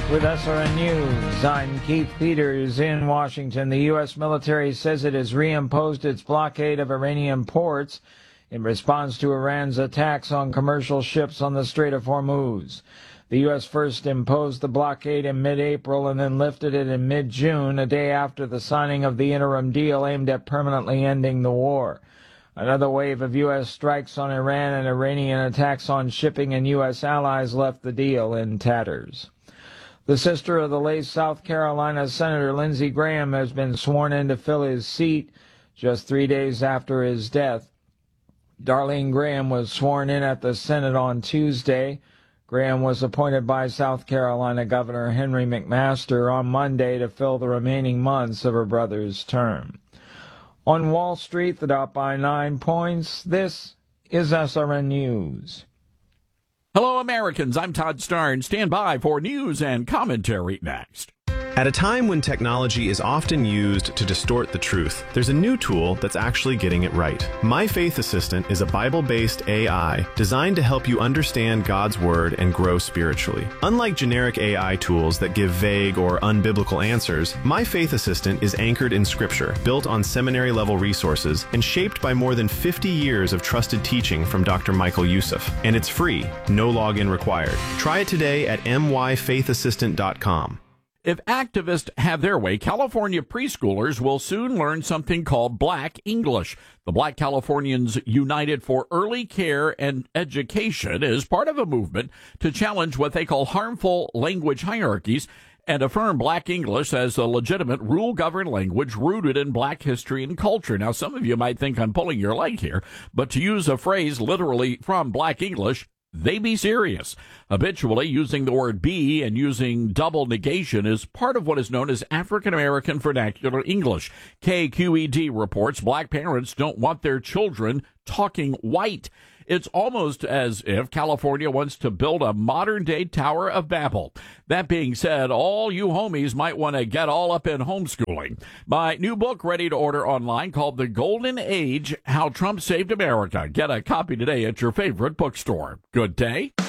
With SRN News, I'm Keith Peters in Washington. The U.S. military says it has reimposed its blockade of Iranian ports in response to Iran's attacks on commercial ships on the Strait of Hormuz. The U.S. first imposed the blockade in mid-April and then lifted it in mid-June, a day after the signing of the interim deal aimed at permanently ending the war. Another wave of U.S. strikes on Iran and Iranian attacks on shipping and U.S. allies left the deal in tatters. The sister of the late South Carolina Senator Lindsey Graham has been sworn in to fill his seat just 3 days after his death. Darlene Graham was sworn in at the Senate on Tuesday. Graham was appointed by South Carolina Governor Henry McMaster on Monday to fill the remaining months of her brother's term. On Wall Street, the Dow by 9 points. This is SRN News. Hello, Americans. I'm Todd Starnes. Stand by for news and commentary next. At a time when technology is often used to distort the truth, there's a new tool that's actually getting it right. My Faith Assistant is a Bible-based AI designed to help you understand God's Word and grow spiritually. Unlike generic AI tools that give vague or unbiblical answers, My Faith Assistant is anchored in Scripture, built on seminary-level resources, and shaped by more than 50 years of trusted teaching from Dr. Michael Youssef. And it's free, no login required. Try it today at myfaithassistant.com. If activists have their way, California preschoolers will soon learn something called Black English. The Black Californians United for Early Care and Education is part of a movement to challenge what they call harmful language hierarchies and affirm Black English as a legitimate rule-governed language rooted in Black history and culture. Now, some of you might think I'm pulling your leg here, but to use a phrase literally from Black English, they be serious. Habitually, using the word be and using double negation is part of what is known as African American Vernacular English. KQED reports Black parents don't want their children talking white. It's almost as if California wants to build a modern-day Tower of Babel. That being said, all you homies might want to get all up in homeschooling. My new book, ready to order online, called The Golden Age, How Trump Saved America. Get a copy today at your favorite bookstore. Good day.